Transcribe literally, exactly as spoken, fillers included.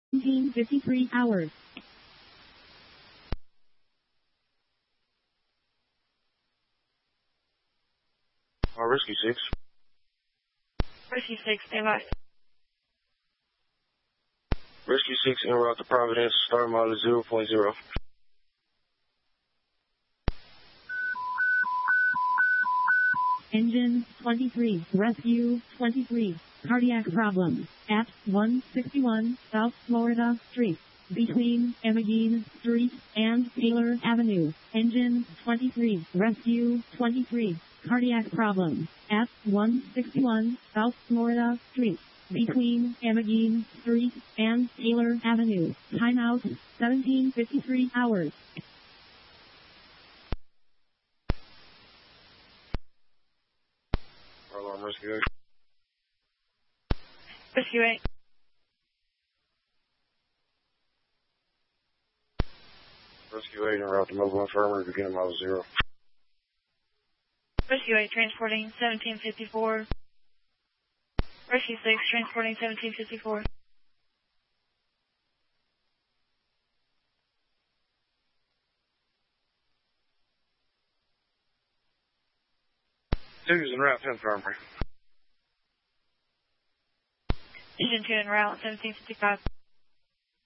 seventeen fifty-three hours. Uh, Rescue six. Rescue six, stand by. Rescue six, en route to Providence, star mileage zero point zero. Engine twenty-three, rescue twenty-three, cardiac problem at one sixty-one South Florida Street, between Emmeline Street and Taylor Avenue. Engine twenty-three, rescue twenty-three, cardiac problem at one sixty-one South Florida Street, between Emmeline Street and Taylor Avenue. Timeout seventeen fifty-three hours. Alarm Rescue eight. Rescue eight. Rescue eight, en route to Mobile Infirmary, beginning mileage zero. Rescue eight, transporting seventeen fifty-four. Rescue six, transporting seventeen fifty-four. Two is en route to Infirmary. Engine two en route, seventeen fifty-five.